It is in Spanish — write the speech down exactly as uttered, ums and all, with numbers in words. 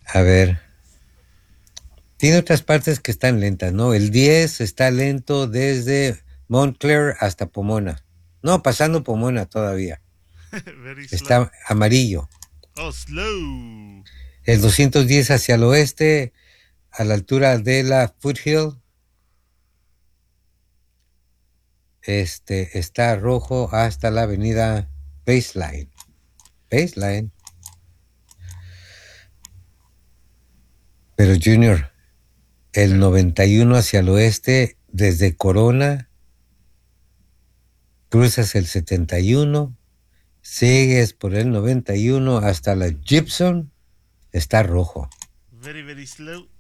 A ver, tiene otras partes que están lentas, ¿no? El diez está lento desde Montclair hasta Pomona. No, pasando Pomona todavía. Very slow. Está amarillo. Oh, slow. El doscientos diez hacia el oeste, a la altura de la Foothill, este, está rojo hasta la avenida Baseline. Baseline. Pero Junior, el ¿Qué? noventa y uno hacia el oeste, desde Corona, cruzas el setenta y uno, sigues por el noventa y uno hasta la Gibson, está rojo. Very, very slow.